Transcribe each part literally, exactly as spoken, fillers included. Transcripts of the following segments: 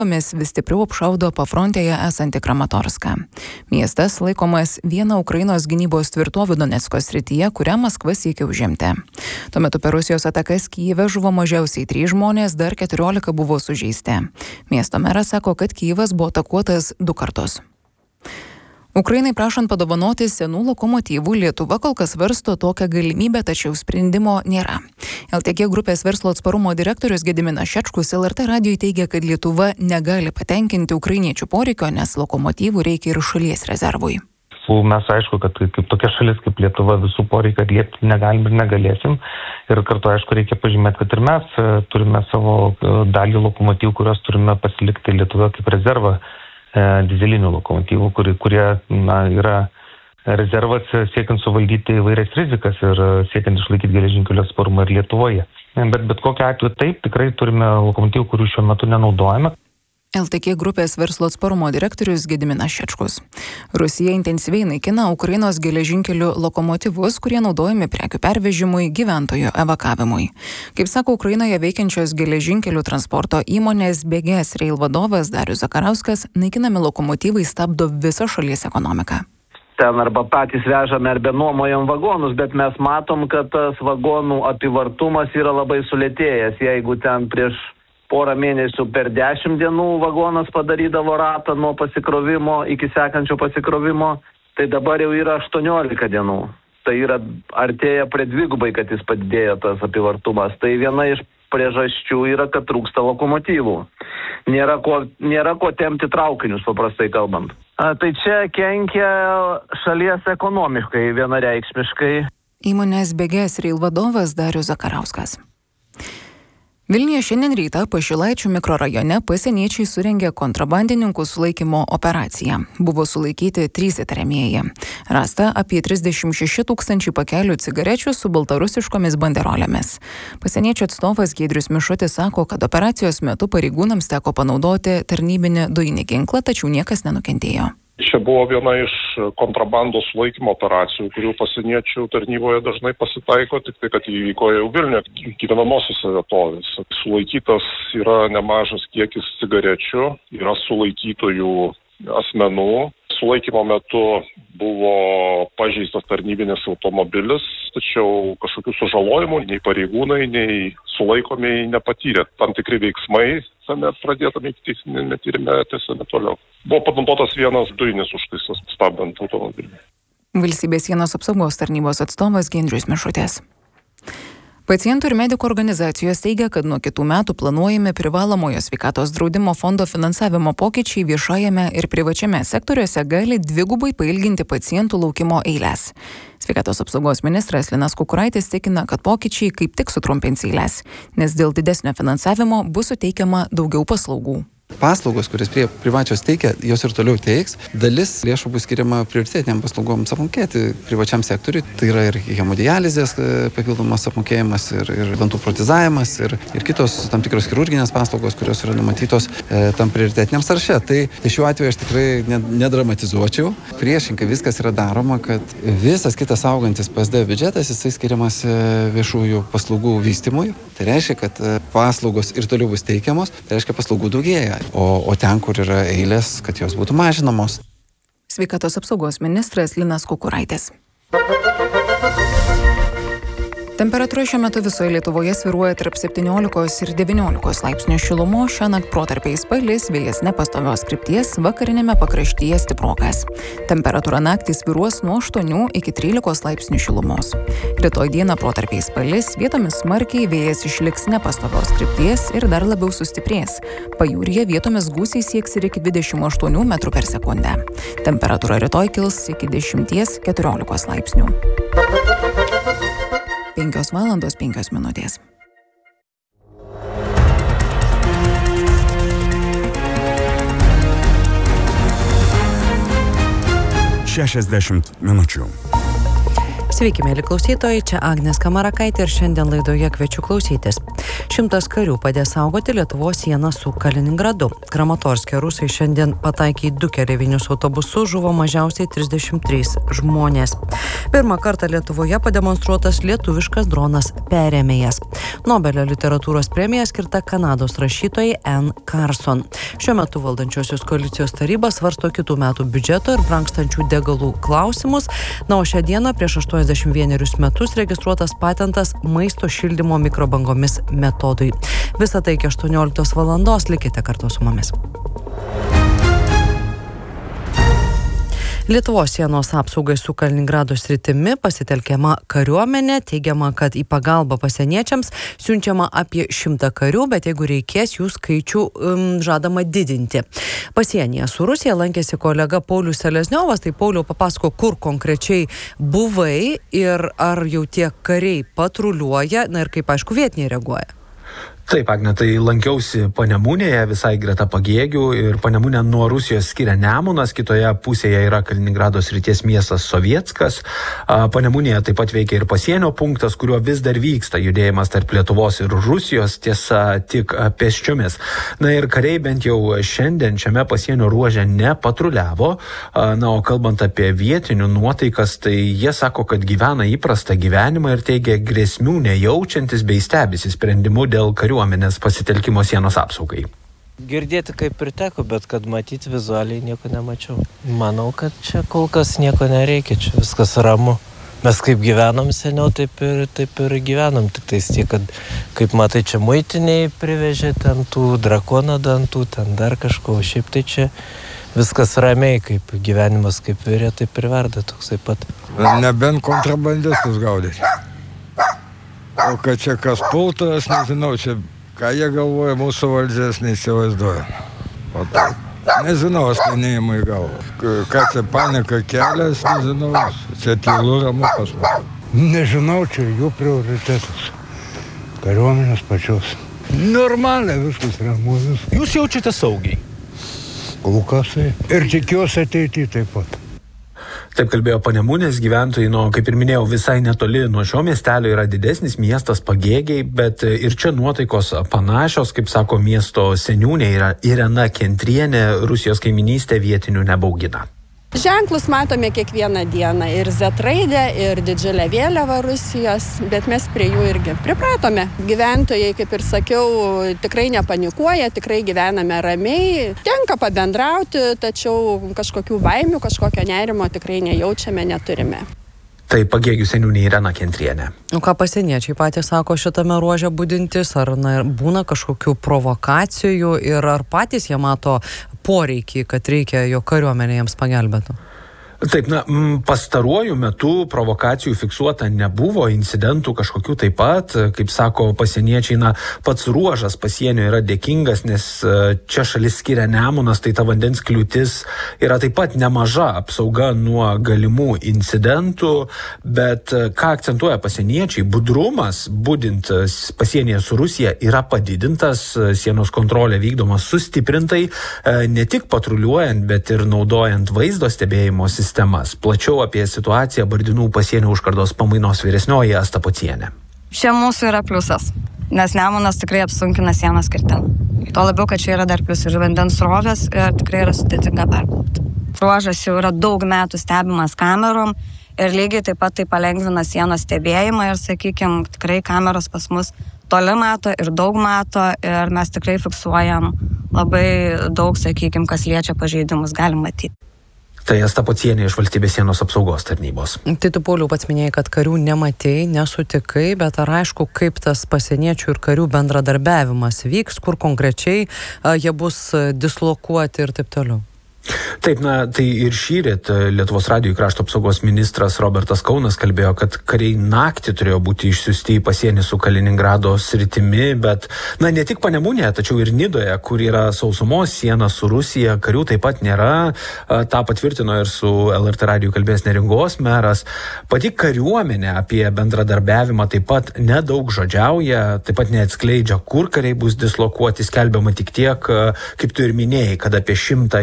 vis stipriau apšaudo pafrontėje esantį Kramatorską. Miestas laikomas viena Ukrainos gynybos tvirtovių Donecko srityje, kurią Maskva siekia užimti. Tuo metu per Rusijos atakas Kyjive žuvo mažiausiai trys žmonės, dar keturiolika buvo sužeisti. Miesto meras sako, kad Kyjivas buvo atakuotas du kartus. Ukrainai prašant padovanoti senų lokomotyvų, Lietuva kol kas svarsto tokią galimybę, tačiau sprendimo nėra. L T G grupės verslo atsparumo direktorius Gediminas Šečkus L R T radijui teigia, kad Lietuva negali patenkinti ukrainiečių poreikio, nes lokomotyvų reikia ir šalies rezervui. Mes aišku, kad kaip tokia šalis kaip Lietuva visų poreikių atliepti negalim ir negalėsim. Ir kartu aišku reikia pažymėti, kad ir mes turime savo dalį lokomotyvų, kurios turime pasilikti Lietuvoje kaip rezervą dizelinių lokomotyvų, kurie, kurie na, yra rezervas siekiant suvaldyti įvairias rizikas ir siekiant išlaikyti geležinkelio atsparumą ir Lietuvoje. Bet bet kokiu atveju taip, tikrai turime lokomotyvų, kurių šiuo metu nenaudojame. L T G grupės verslo atsparumo direktorius Gediminas Šečkus. Rusija intensyviai naikina Ukrainos geležinkelių lokomotyvus, kurie naudojami prekių pervežimui, gyventojų evakavimui. Kaip sako Ukrainoje veikiančios geležinkelių transporto įmonės B G S Rail vadovas Darius Zakarauskas, naikinami lokomotyvai stabdo visą šalies ekonomiką. Ten arba patys vežame, arba nuomojam vagonus, bet mes matom, kad tas vagonų apyvartumas yra labai sulėtėjęs. Jeigu ten prieš porą mėnesių per dešimt dienų vagonas padarydavo ratą nuo pasikrovimo iki sekančio pasikrovimo, tai dabar jau yra aštuoniolika dienų. Tai yra artėja prie dvigubai, kad jis padidėjo tas apyvartumas. Tai viena iš priežasčių yra, kad trūksta lokomotyvų. Nėra ko, nėra ko tempti traukinius, paprastai kalbant. A, tai čia kenkia šalies ekonomikai vienareikšmiškai. Įmonės B G S Rail vadovas Darius Zakarauskas. Vilniuje šiandien rytą Pašilaičių mikrorajone pasieniečiai surengė kontrabandininkų sulaikymo operaciją. Buvo sulaikyti trys įtariamieji. Rasta apie trisdešimt šeši tūkstančiai pakelių cigarečių su baltarusiškomis banderolėmis. Pasieniečių atstovas Giedrius Mišutis sako, kad operacijos metu pareigūnams teko panaudoti tarnybinį dujinį ginklą, tačiau niekas nenukentėjo. Čia buvo viena iš kontrabandos sulaikymo operacijų, kurių pasieniečių tarnyboje dažnai pasitaiko, tik tai, kad įvyko jau Vilniuje gyvenamosiose vietovėse. Sulaikytas yra nemažas kiekis cigarečių, yra sulaikytojų asmenų. Sulaikymo metu buvo pažeistas tarnybinis automobilis, tačiau kažkokių sužalojimų nei pareigūnai, nei sulaikomieji nepatyrė. Tam tikri veiksmai tame pradėtame ikiteisminiame tyrime tęsiami toliau. Buvo panaudotas vienas dujinis užtaisas stabdant automobilį. Valstybės sienos apsaugos tarnybos atstovas Giedrius Mišutis. Pacientų ir medikų organizacijos teigia, kad nuo kitų metų planuojami privalomojo sveikatos draudimo fondo finansavimo pokyčiai viešajame ir privačiame sektoriuose gali dvigubai pailginti pacientų laukimo eiles. Sveikatos apsaugos ministras Linas Kukuraitis tikina, kad pokyčiai kaip tik sutrumpins eiles, nes dėl didesnio finansavimo bus suteikiama daugiau paslaugų. Paslaugos, kurias prie privačios teikia, jos ir toliau teiks. Dalis lėšų bus skiriama prioritetiniam paslaugoms apmokėti privačiam sektoriui. Tai yra ir hemodializės papildomas apmokėjimas, ir, ir dantų protezavimas, ir, ir kitos tam tikros chirurginės paslaugos, kurios yra numatytos e, tam prioritetiniam sąraše. Tai, tai šiuo atveju aš tikrai nedramatizuočiau. Priešingai viskas yra daroma, kad visas kitas augantis P S D biudžetas, jisai skiriamas viešųjų paslaugų vystymui. Tai reiškia, kad paslaugos ir toliau bus teikiamos, tai reiškia paslaugų daugėja. O, o ten, kur yra eilės, kad jos būtų mažinamos. Sveikatos apsaugos ministras Linas Kukuraitis. Temperatūra šiuo metu visoje Lietuvoje svyruoja tarp septyniolikos ir devyniolikos laipsnių šilumos. Šiąnakt protarpiais palis, vėjas nepastovios krypties, vakarinėme pakraštyje stiprokas. Temperatūra naktį svyruos nuo aštuonių iki trylikos laipsnių šilumos. Rytoj dieną protarpiais palis, vietomis smarkiai, vėjas išliks nepastovios krypties ir dar labiau sustiprės. Pajūryje vietomis gūsiai sieks ir iki dvidešimt aštuonių metrų per sekundę. Temperatūra rytoj kils iki dešimties keturiolikos laipsnių. penkios valandos penkios minutės. šešiasdešimt minučių. Sveiki, mėly klausytojai, čia Agnės Kamarakaitė ir šiandien laidoje kviečiu klausytis. Šimtas karių padės saugoti Lietuvos sieną su Kaliningradu. Kramatorske rusai šiandien pataikė į du keleivinius autobusus, žuvo mažiausiai trisdešimt trys žmonės. Pirmą kartą Lietuvoje pademonstruotas lietuviškas dronas perėmėjas. Nobelio literatūros premija skirta Kanados rašytojai Anne Carson. Šiuo metu valdančiosios koalicijos taryba svarsto kitų metų biudžeto ir brangstančių degalų klausimus. Na, o šią dieną prieš aštuoniasdešimt vienerius metus registruotas patentas maisto šildymo mikrobangomis metodui. Visą tai iki aštuonioliktos valandos, likite kartu su mumis. Lietuvos sienos apsaugai su Kaliningrado sritimi pasitelkiama kariuomenė, teigiama, kad į pagalbą pasieniečiams siunčiama apie šimtą karių, bet jeigu reikės, jų skaičių um, žadama didinti. Pasienyje su Rusija lankėsi kolega Paulius Selezniovas, tai Pauliau, papasako, kur konkrečiai buvai ir ar jau tie kariai patruliuoja, na ir kaip aišku vietiniai reaguoja. Taip, Agne, tai lankiausi Panemunėje, visai greta Pagėgių, ir Panemunę nuo Rusijos skiria Nemunas, kitoje pusėje yra Kaliningrado srities miestas Sovietskas. Panemunėje taip pat veikia ir pasienio punktas, kuriuo vis dar vyksta judėjimas tarp Lietuvos ir Rusijos, tiesa, tik pėsčiomis. Na ir kariai bent jau šiandien šiame pasienio ruože nepatruliavo. Na, o kalbant apie vietinių nuotaikas, tai jie sako, kad gyvena įprastą gyvenimą ir teigia grėsmių nejaučiantis bei stebisi sprendimu dėl karių kariuomenės pasitelkimo sienos apsaugai. Girdėti kaip ir teko, bet kad matyti vizualiai nieko nemačiau. Manau, kad čia kol kas nieko nereikia, čia viskas ramu. Mes kaip gyvenom seniau, taip ir, taip ir gyvenom. Tik tais tiek, kad kaip matai, čia muitiniai privežė ten tų drakono dantų, ten dar kažko. Šiaip tai čia viskas ramiai, kaip gyvenimas kaip virė, taip ir verda toksai pat. Nebent kontrabandistus gaudyti. O kad čia kas pultų, aš nežinau, čia ką jie galvoja, mūsų valdžias neįsivaizduoja. O tai, nežinau, aš tai neįmu į galvą. Ką čia panika kelia, aš nežinau, čia tylu ramu pas mus. Nežinau, čia jų prioritetas. Kariuomenės pačios. Normaliai viskas ramu. Jūs jaučiate saugiai? Lukasai. Ir tikiuosi ateity taip pat. Taip kalbėjo Panemunės gyventojai, nu, kaip ir minėjau, visai netoli nuo šio miestelio yra didesnis miestas Pagėgiai, bet ir čia nuotaikos panašios, kaip sako miesto seniūnė yra Irena Kentrienė, Rusijos kaiminystė vietinių nebaugina. Ženklus matome kiekvieną dieną, ir Z raidę, ir didžiulę vėliavą Rusijos, bet mes prie jų irgi pripratome. Gyventojai, kaip ir sakiau, tikrai nepanikuoja, tikrai gyvename ramiai. Tenka pabendrauti, tačiau kažkokių baimių, kažkokio nerimo tikrai nejaučiame, neturime. Tai Pagėgių seniūnė Irena Kentrienė. O ką pasieniečiai patys sako šitame ruože budintis, ar na, būna kažkokių provokacijų ir ar patys jie mato poreikį, kad reikia, jo kariuomenė jiems pagelbėtų? Taip, na, pastaruoju metu provokacijų fiksuota nebuvo, incidentų kažkokių taip pat, kaip sako pasieniečiai, na, pats ruožas pasienio yra dėkingas, nes čia šalis skiria Nemunas, tai ta vandens kliūtis yra taip pat nemaža apsauga nuo galimų incidentų, bet ką akcentuoja pasieniečiai, budrumas, budint pasienyje su Rusija, yra padidintas, sienos kontrolė vykdoma sustiprintai, ne tik patruliuojant, bet ir naudojant vaizdo stebėjimo sistemą. Sistemas. Plačiau apie situaciją Bardynų pasienio užkardos pamainos vyresnioji Asta Pocienė. Čia mūsų yra pliusas, nes Nemunas tikrai apsunkina sienos kirtimą. Tuo labiau, kad čia yra dar plius ir vandens srovės ir tikrai yra sudėtinga perplaukti. Ruožas jau yra daug metų stebimas kamerom ir lygiai taip pat tai palengvina sienos stebėjimą ir, sakykime, tikrai kameros pas mus toli mato ir daug mato ir mes tikrai fiksuojam labai daug, sakykime, kas liečia pažeidimus, galim matyti. Tai Asta Pocienė iš Valstybės sienos apsaugos tarnybos. Tai tu, Pauliau, pats minėjai, kad karių nematei, nesutikai, bet ar aišku, kaip tas pasieniečių ir karių bendradarbiavimas vyks, kur konkrečiai a, jie bus dislokuoti ir taip toliau? Taip, na, tai ir šįryt Lietuvos radijo krašto apsaugos ministras Robertas Kaunas kalbėjo, kad kariai naktį turėjo būti išsiųsti į pasienį su Kaliningrado sritimi, bet, na, ne tik Panemunėje, tačiau ir Nidoje, kur yra sausumos siena su Rusija, karių taip pat nėra, tą patvirtino ir su L R T radiju kalbėjęs Neringos meras. Pati kariuomenė apie bendradarbiavimą taip pat nedaug žodžiauja, taip pat neatskleidžia, kur kariai bus dislokuoti, skelbiama tik tiek, kaip tu ir minėjai, kad apie šimtą jų dabar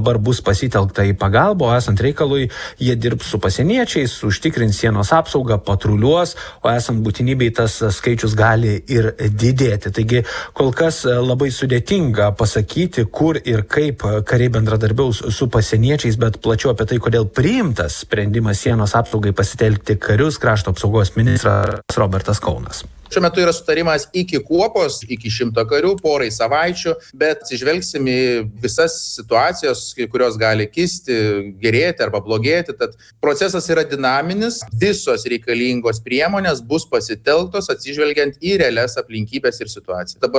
dabar bus pasitelkta į pagalbą, o esant reikalui jie dirbs su pasieniečiais, užtikrins sienos apsaugą, patruliuos, o esant būtinybei tas skaičius gali ir didėti. Taigi kol kas labai sudėtinga pasakyti, kur ir kaip kariai bendradarbiaus su pasieniečiais, bet plačiau apie tai, kodėl priimtas sprendimas sienos apsaugai pasitelkti karius, krašto apsaugos ministras Robertas Kaunas. Šiuo metu yra sutarimas iki kuopos, iki šimto karių, porai savaičių, bet atsižvelgsim į visas situacijas, kurios gali kisti, gerėti arba blogėti. Tad procesas yra dinaminis, visos reikalingos priemonės bus pasitelktos atsižvelgiant į realias aplinkybės ir situaciją. Dabar